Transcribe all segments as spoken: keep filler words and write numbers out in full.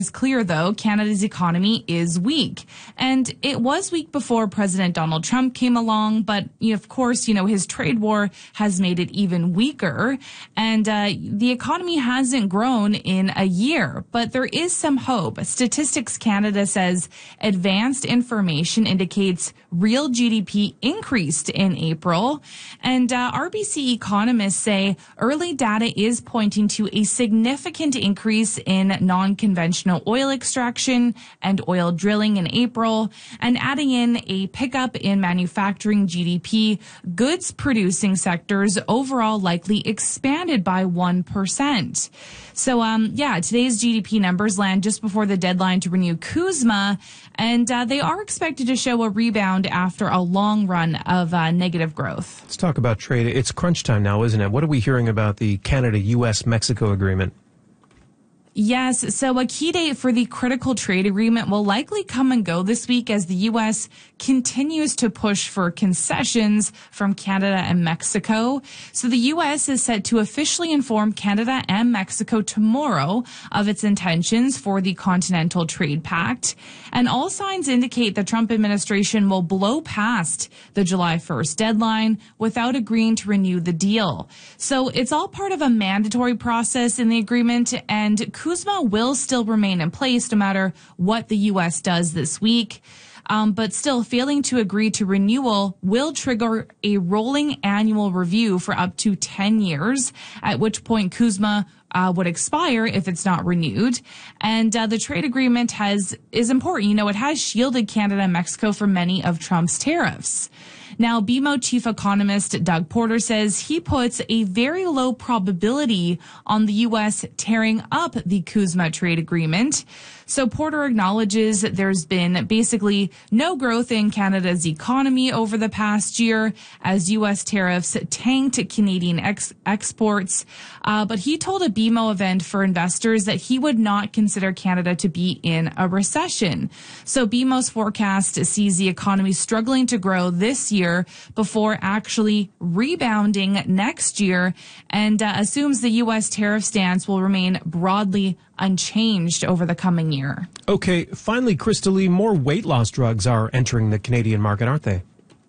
It's clear, though, Canada's economy is weak. And it was weak before President Donald Trump came along, but of course, you know, his trade war has made it even weaker. And uh, the economy hasn't grown in a year, but there is some hope. Statistics Canada says advanced information indicates real G D P increased in April. And uh, R B C economists say early data is pointing to a significant increase in non-conventional oil extraction and oil drilling in April, and adding in a pickup in manufacturing G D P, goods producing sectors overall likely expanded by one percent. So, um, yeah, today's G D P numbers land just before the deadline to renew CUSMA, and uh, they are expected to show a rebound after a long run of uh, negative growth. Let's talk about trade. It's crunch time now, isn't it? What are we hearing about the Canada U S Mexico agreement? Yes, so a key date for the critical trade agreement will likely come and go this week as the U S continues to push for concessions from Canada and Mexico. So the U S is set to officially inform Canada and Mexico tomorrow of its intentions for the Continental Trade Pact. And all signs indicate the Trump administration will blow past the July first deadline without agreeing to renew the deal. So it's all part of a mandatory process in the agreement, and CUSMA will still remain in place no matter what the U S does this week. Um, but still, failing to agree to renewal will trigger a rolling annual review for up to ten years, at which point CUSMA uh, would expire if it's not renewed. And uh, the trade agreement has is important. You know, it has shielded Canada and Mexico from many of Trump's tariffs. Now, B M O chief economist Doug Porter says he puts a very low probability on the U S tearing up the CUSMA trade agreement. So Porter acknowledges that there's been basically no growth in Canada's economy over the past year as U S tariffs tanked Canadian ex- exports. Uh, but he told a B M O event for investors that he would not consider Canada to be in a recession. So B M O's forecast sees the economy struggling to grow this year before actually rebounding next year, and uh, assumes the U S tariff stance will remain broadly unchanged over the coming year. Okay, finally, Krista Lee, more weight loss drugs are entering the Canadian market, aren't they?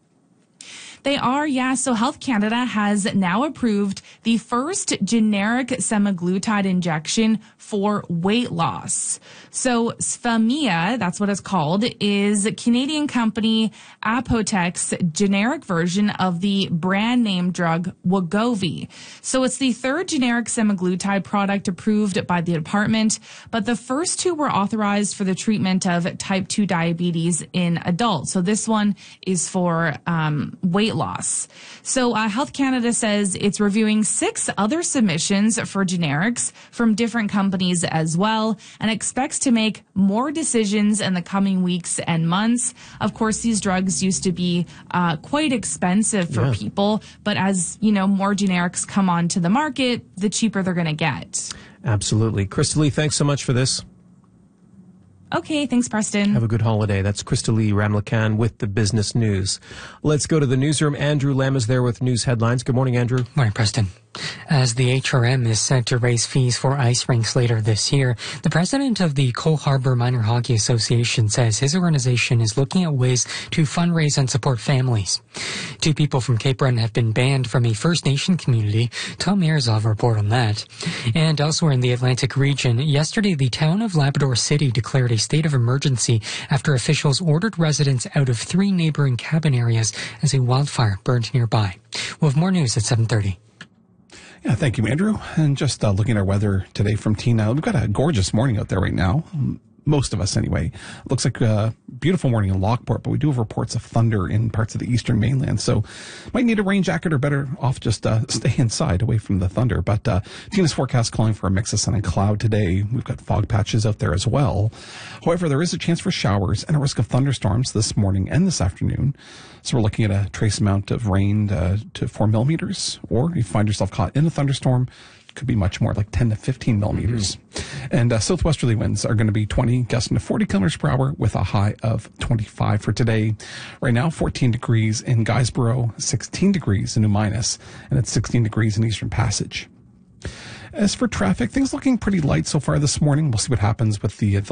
They are, yeah. So Health Canada has now approved the first generic semaglutide injection for weight loss. So Sfamia, that's what it's called, is Canadian company Apotek's generic version of the brand name drug Wegovy. So it's the third generic semaglutide product approved by the department, but the first two were authorized for the treatment of type two diabetes in adults. So this one is for um, weight loss. So uh, Health Canada says it's reviewing six other submissions for generics from different companies as well, and expects to make more decisions in the coming weeks and months. Of course, these drugs used to be uh, quite expensive for yeah. people, but as you know, more generics come onto the market, the cheaper they're going to get. Absolutely. Krista Lee, thanks so much for this. Okay, thanks, Preston. Have a good holiday. That's Krista Lee Ramlakan with the Business News. Let's go to the newsroom. Andrew Lamb is there with news headlines. Good morning, Andrew. Morning, Preston. As the H R M is set to raise fees for ice rinks later this year, the president of the Cole Harbour Minor Hockey Association says his organization is looking at ways to fundraise and support families. Two people from Cape Breton have been banned from a First Nation community. Tom Mearsov report on that. And elsewhere in the Atlantic region, yesterday the town of Labrador City declared a state of emergency after officials ordered residents out of three neighboring cabin areas as a wildfire burned nearby. We'll have more news at seven thirty. Yeah, thank you, Andrew. And just uh, looking at our weather today from Tina, we've got a gorgeous morning out there right now. Most of us, anyway. It looks like a beautiful morning in Lockport, but we do have reports of thunder in parts of the eastern mainland. So might need a rain jacket or better off just uh, stay inside away from the thunder. But uh, Tina's forecast calling for a mix of sun and cloud today. We've got fog patches out there as well. However, there is a chance for showers and a risk of thunderstorms this morning and this afternoon. So we're looking at a trace amount of rain uh, to four millimeters, or if you find yourself caught in a thunderstorm, could be much more, like ten to fifteen millimeters. Mm-hmm. And uh, southwesterly winds are going to be twenty, gusting to forty kilometers per hour with a high of twenty-five for today. Right now, fourteen degrees in Guysborough, sixteen degrees in New Minas, and it's sixteen degrees in Eastern Passage. As for traffic, things looking pretty light so far this morning. We'll see what happens with the, the